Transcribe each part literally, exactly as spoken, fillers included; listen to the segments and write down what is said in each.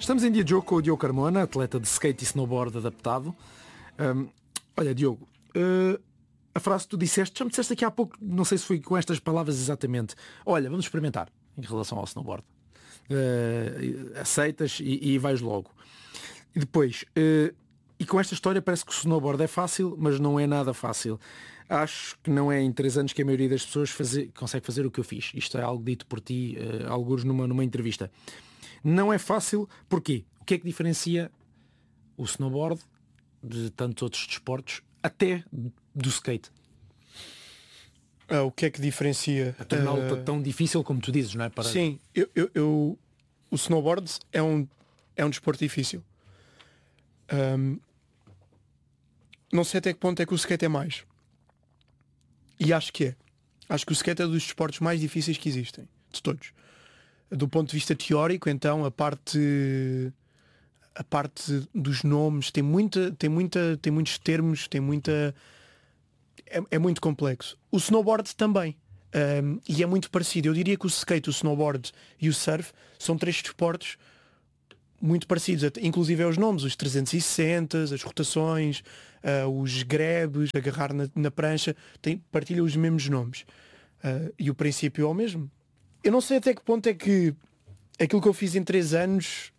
Estamos em dia de jogo com o Diogo Carmona, atleta de skate e snowboard adaptado. Um, olha, Diogo, uh, a frase que tu disseste, já me disseste aqui há pouco, não sei se foi com estas palavras exatamente. Olha, vamos experimentar em relação ao snowboard. Uh, aceitas e, e vais logo. E depois, uh, e com esta história parece que o snowboard é fácil, mas não é nada fácil. Acho que não é em três anos que a maioria das pessoas fazer, consegue fazer o que eu fiz. Isto é algo dito por ti, uh, alguns numa, numa entrevista. Não é fácil, porquê? O que é que diferencia o snowboard de tantos outros desportos, até do skate? Ah, o que é que diferencia? A torná-lo uh... tão difícil como tu dizes, não é? Para... Sim, eu, eu, eu, o snowboard é um, é um desporto difícil. Um, não sei até que ponto é que o skate é mais. E acho que é. Acho que o skate é dos desportos mais difíceis que existem, de todos. Do ponto de vista teórico, então, a parte a parte dos nomes tem muita, tem muita, tem muitos termos, tem muita é, é muito complexo. O snowboard também. Um, e é muito parecido. Eu diria que o skate, o snowboard e o surf são três desportos muito parecidos, inclusive é os nomes, os trezentos e sessenta, as rotações, uh, os grebes, agarrar na, na prancha, tem, partilham os mesmos nomes. Uh, e o princípio é o mesmo. Eu não sei até que ponto é que aquilo que eu fiz em três anos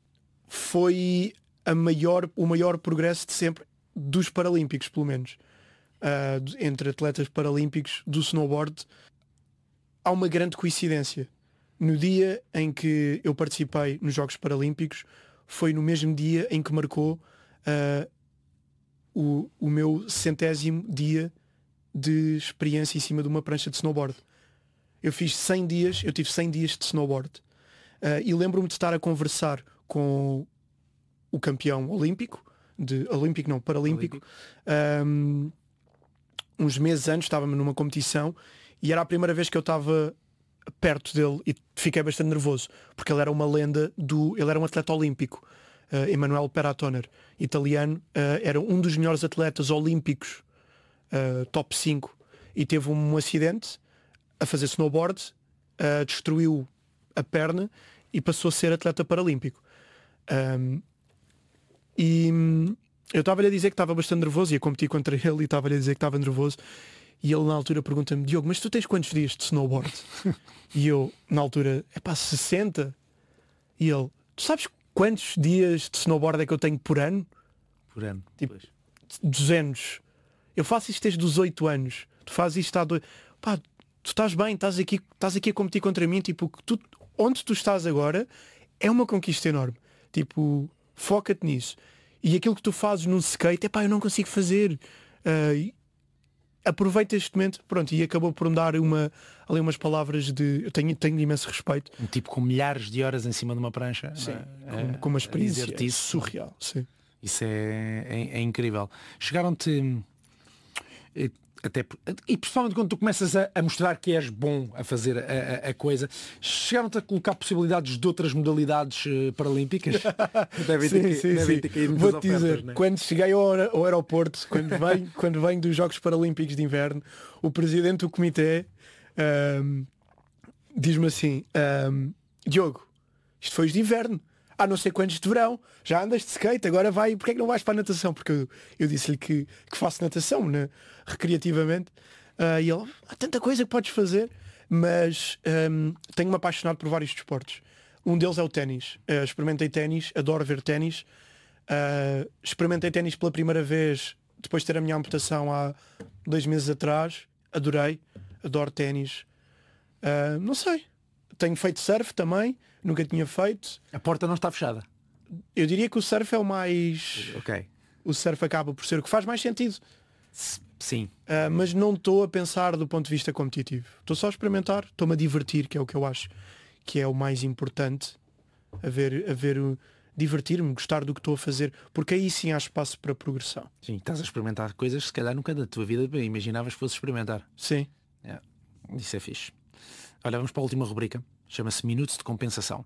foi a maior, o maior progresso de sempre dos Paralímpicos, pelo menos. Uh, entre atletas paralímpicos do snowboard, há uma grande coincidência. No dia em que eu participei nos Jogos Paralímpicos, foi no mesmo dia em que marcou uh, o, o meu centésimo dia de experiência em cima de uma prancha de snowboard. Eu fiz cem dias, eu tive cem dias de snowboard. Uh, e lembro-me de estar a conversar com o campeão olímpico, de olímpico não, paralímpico, um, uns meses antes, estava-me numa competição e era a primeira vez que eu estava perto dele e fiquei bastante nervoso, porque ele era uma lenda do, ele era um atleta olímpico, uh, Emanuele Peratoner, italiano, uh, era um dos melhores atletas olímpicos, uh, top cinco, e teve um acidente a fazer snowboard, uh, destruiu a perna e passou a ser atleta paralímpico. Um, e eu estava-lhe a dizer que estava bastante nervoso, ia competir contra ele e estava-lhe a dizer que estava nervoso. E ele na altura pergunta-me: Diogo, mas tu tens quantos dias de snowboard? E eu, na altura, é pá, sessenta. E ele: tu sabes quantos dias de snowboard é que eu tenho por ano? Por ano, tipo, duzentos. Eu faço isto desde os oito anos. Tu fazes isto há dois. Pá, tu estás bem, estás aqui, estás aqui a competir contra mim. Tipo, tu, onde tu estás agora é uma conquista enorme. Tipo, foca-te nisso. E aquilo que tu fazes num skate, é pá, eu não consigo fazer. Uh, aproveita este momento, pronto, e acabou por me dar uma, ali umas palavras de, eu tenho, tenho imenso respeito. Um tipo com milhares de horas em cima de uma prancha. Sim, é, com, com uma experiência é surreal. Sim. Isso é, é, é incrível. Chegaram-te até, e principalmente quando tu começas a, a mostrar que és bom a fazer a, a, a coisa, chegaram-te a colocar possibilidades de outras modalidades uh, paralímpicas? Devem sim, ter, sim, devem sim. ter caído. Vou-te ofertas, dizer, né? Quando cheguei ao, ao aeroporto, quando venho, quando venho dos Jogos Paralímpicos de Inverno, o presidente do comitê um, diz-me assim: um, Diogo, isto foi os de inverno, há não sei quantos de verão, já andas de skate, agora vai, porque é que não vais para a natação? Porque eu, eu disse-lhe que, que faço natação, né, recreativamente, uh, e ele: há tanta coisa que podes fazer, mas um, tenho-me apaixonado por vários desportos. Um deles é o ténis. Uh, experimentei ténis, adoro ver ténis. Uh, experimentei ténis pela primeira vez depois de ter a minha amputação há dois meses atrás. Adorei, adoro ténis. Uh, não sei. Tenho feito surf também, nunca tinha feito. A porta não está fechada. Eu diria que o surf é o mais... Ok. O surf acaba por ser o que faz mais sentido. Sim. Uh, mas não estou a pensar do ponto de vista competitivo. Estou só a experimentar, estou-me a divertir, que é o que eu acho que é o mais importante. A ver, a ver o... divertir-me, gostar do que estou a fazer, porque aí sim há espaço para progressão. Sim, estás a experimentar coisas que se calhar nunca da tua vida bem, imaginavas que fosse experimentar. Sim. É. Isso é fixe. Olha, vamos para a última rubrica. Chama-se Minutos de Compensação.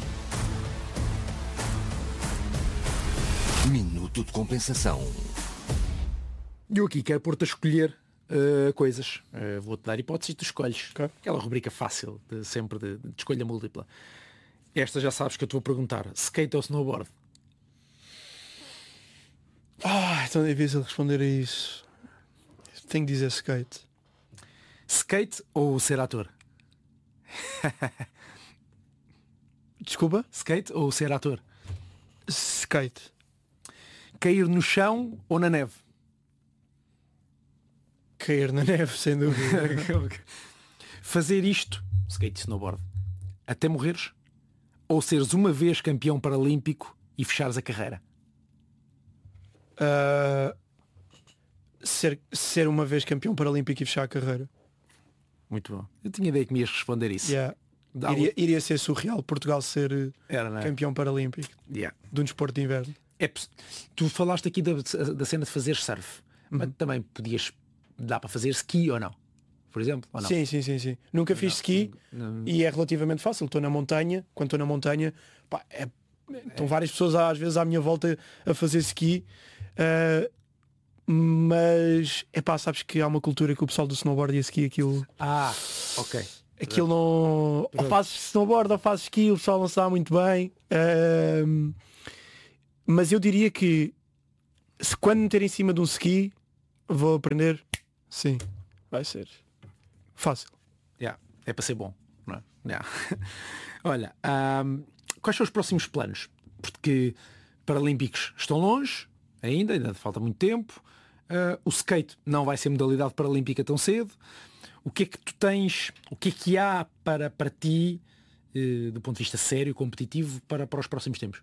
Minuto de Compensação. Eu aqui quero pôr-te a escolher uh, coisas. Uh, vou-te dar hipóteses e tu escolhes. Okay. Aquela rubrica fácil, de, sempre de, de escolha múltipla. Esta já sabes que eu te vou perguntar. Skate ou snowboard? Ah, é tão difícil responder a isso. Tenho que dizer skate. Skate ou ser ator? Desculpa? Skate ou ser ator? Skate. Cair no chão ou na neve? Cair na neve, sem dúvida. Fazer isto, skate e snowboard, até morreres? Ou seres uma vez campeão paralímpico e fechares a carreira? Uh, ser, ser uma vez campeão paralímpico e fechar a carreira. Muito bom. Eu tinha ideia que me ias responder isso. Yeah. Dá- Iria, iria ser surreal Portugal ser uh, Era, não é? campeão paralímpico Yeah. de um desporto de inverno. É poss- tu falaste aqui da, da cena de fazer surf, mas também podias, dá para fazer ski ou não? Por exemplo, ou não? Sim, sim, sim, sim. Nunca fiz ski Não. e é relativamente fácil. Estou na montanha, quando estou na montanha, pá, é- estão várias pessoas às vezes à minha volta a fazer ski. uh, mas é pá, sabes que há uma cultura que o pessoal do snowboard e ski, aquilo, Ah, ok. aquilo não. Ou fazes snowboard ou fazes ski, o pessoal não sabe muito bem. Uh, mas eu diria que se quando me meter em cima de um ski vou aprender, sim, vai ser fácil. Yeah. É para ser bom, não é? Yeah. Olha, ahm, quais são os próximos planos? Porque Paralímpicos estão longe, ainda, ainda falta muito tempo. Ah, o skate não vai ser modalidade paralímpica tão cedo. O que é que tu tens, o que é que há para, para ti, eh, do ponto de vista sério, competitivo, para, para os próximos tempos?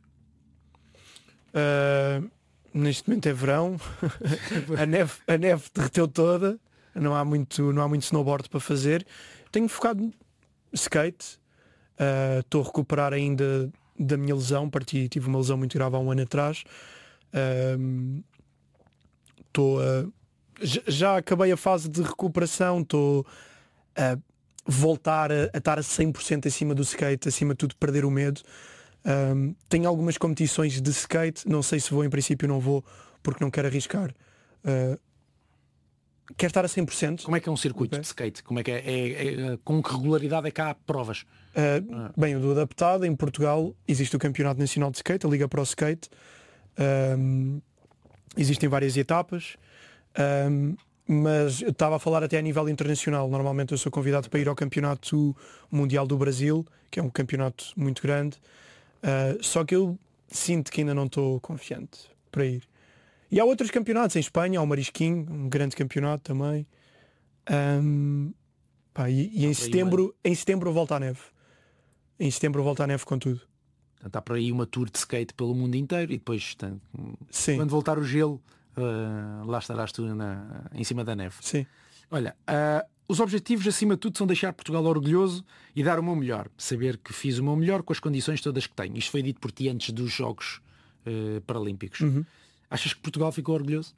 Uh, neste momento é verão, a neve, a neve derreteu toda, não há muito, não há muito snowboard para fazer. Tenho focado no skate, uh, estou a recuperar ainda da minha lesão, parti, tive uma lesão muito grave há um ano atrás. Uh, Estou a, já, já acabei a fase de recuperação, estou a voltar a, a estar a cem por cento acima do skate, acima de tudo perder o medo. Um, tenho algumas competições de skate, não sei se vou, em princípio não vou, porque não quero arriscar. Uh, quero estar a cem por cento. Como é que é um circuito Ok. de skate? Como é que é, é- é- com que regularidade é que há provas? Uh, bem, o do adaptado, em Portugal existe o Campeonato Nacional de Skate, a Liga Pro Skate. Um, existem várias etapas. Um, mas eu estava a falar até a nível internacional. Normalmente eu sou convidado para ir ao Campeonato Mundial do Brasil, que é um campeonato muito grande. Uh, só que eu sinto que ainda não estou confiante para ir. E há outros campeonatos em Espanha, há o Marisquinho, um grande campeonato também. Um, pá, e e em, setembro, em setembro volta à neve. Em setembro volta à neve com tudo. Portanto, há por aí uma tour de skate pelo mundo inteiro e depois, portanto, Sim, quando voltar o gelo, ah, lá estarás tu na- em cima da neve. sim. Olha, ah, os objetivos acima de tudo são deixar Portugal orgulhoso e dar o meu melhor. Saber que fiz o meu melhor com as condições todas que tenho. Isto foi dito por ti antes dos Jogos ah, Paralímpicos. Uhum. Achas que Portugal ficou orgulhoso?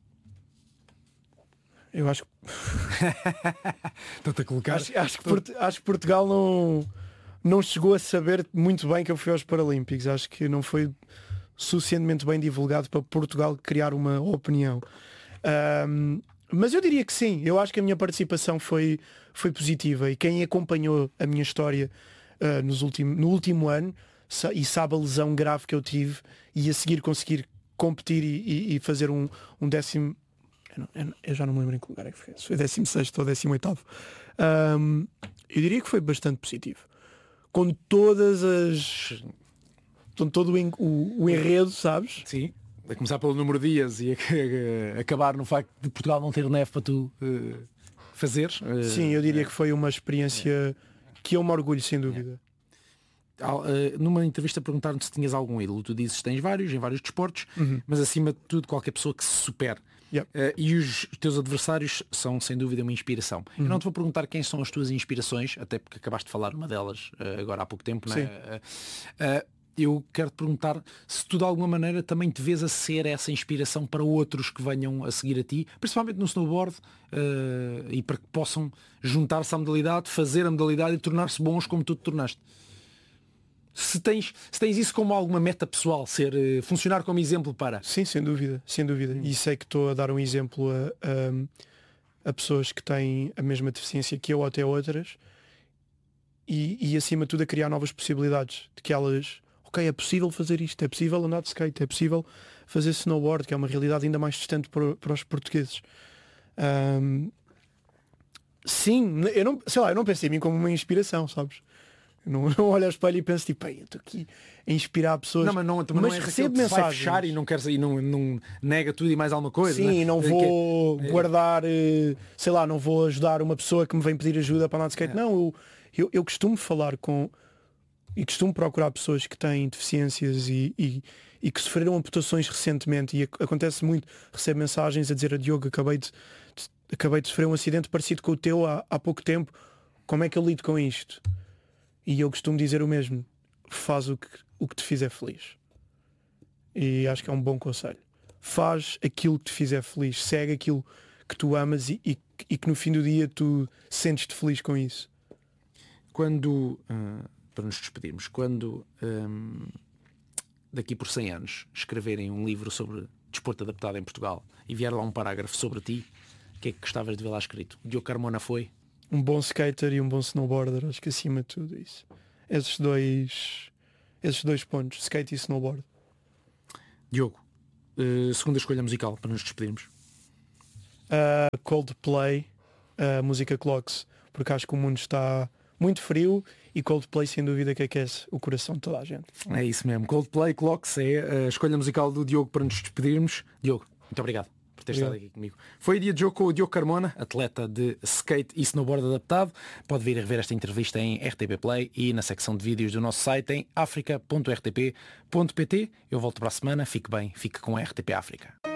Eu acho, Estou-te a colocar. acho, acho, que Port- acho que Portugal não, não chegou a saber muito bem que eu fui aos Paralímpicos. Acho que não foi suficientemente bem divulgado para Portugal criar uma opinião. Ahm, mas eu diria que sim. Eu acho que a minha participação foi, foi positiva e quem acompanhou a minha história ah, nos ultim, no último ano sa- e sabe a lesão grave que eu tive e a seguir conseguir competir e, e- e fazer um, um décimo. Eu, não- eu não- eu já não me lembro em que lugar é que foi. Se foi décimo sexto ou décimo oitavo. Ahm, eu diria que foi bastante positivo. Com todas as. Com todo o, en- o- o enredo, sabes? Sim. A começar pelo número de dias e a- a- acabar no facto de Portugal não ter neve para tu eh, fazeres. eh, Sim, eu diria que foi uma experiência que eu me orgulho, sem dúvida. Al- eh, numa entrevista perguntaram se tinhas algum ídolo. Tu dizes que tens vários, em vários desportos, mas acima de tudo qualquer pessoa que se supere. Yep. Eh, e os teus adversários são sem dúvida uma inspiração. Eu não te vou perguntar quem são as tuas inspirações, até porque acabaste de falar uma delas eh, agora há pouco tempo, não é? Sim. Eh, eh, eu quero te perguntar se tu de alguma maneira também te vês a ser essa inspiração para outros que venham a seguir a ti, principalmente no snowboard, eh, e para que possam juntar-se à modalidade, fazer a modalidade e tornar-se bons como tu te tornaste. Se tens, se tens isso como alguma meta pessoal, ser, eh, funcionar como exemplo para. Sim, sem dúvida, sem dúvida. E sei que estou a dar um exemplo a, a, a pessoas que têm a mesma deficiência que eu ou até outras. e, e acima de tudo a criar novas possibilidades, de que elas, ok, é possível fazer isto, é possível andar de skate, é possível fazer snowboard, que é uma realidade ainda mais distante para, para os portugueses. Um, sim, eu não, sei lá, eu não penso em mim como uma inspiração, sabes? Eu não, não olho ao espelho e penso tipo, eu estou aqui a inspirar pessoas. Não, mas não, mas não é recebo mensagens. Vai fechar e não quer e não, não nega tudo e mais alguma coisa. Sim, né? não vou que... guardar, sei lá, não vou ajudar uma pessoa que me vem pedir ajuda para andar de skate. É. Não, eu, eu, eu costumo falar com e costumo procurar pessoas que têm deficiências e, e, e que sofreram amputações recentemente, e acontece muito, recebo mensagens a dizer a Diogo, acabei de, de, acabei de sofrer um acidente parecido com o teu há, há pouco tempo, como é que eu lido com isto? E eu costumo dizer o mesmo, faz o que, o que te fizer feliz. E acho que é um bom conselho. Faz aquilo que te fizer feliz, segue aquilo que tu amas e, e, e que no fim do dia tu sentes-te feliz com isso. Quando, uh, para nos despedirmos, quando um, daqui por cem anos escreverem um livro sobre desporto adaptado em Portugal e vier lá um parágrafo sobre ti, o que é que gostavas de ver lá escrito? O Diogo Carmona foi? Um bom skater e um bom snowboarder, acho que acima de tudo isso. Esses dois, esses dois pontos, skate e snowboard. Diogo, uh, segunda escolha musical para nos despedirmos. Uh, Coldplay, uh, música Clocks, porque acho que o mundo está muito frio e Coldplay sem dúvida que aquece o coração de toda a gente. É isso mesmo, Coldplay Clocks é a escolha musical do Diogo para nos despedirmos. Diogo, muito obrigado por ter estado aqui comigo. Foi dia de jogo com o Diogo Carmona, atleta de skate e snowboard adaptado. Pode vir a rever esta entrevista em R T P Play e na secção de vídeos do nosso site em africa ponto r t p ponto p t. Eu volto para a semana, fique bem, fique com a R T P África.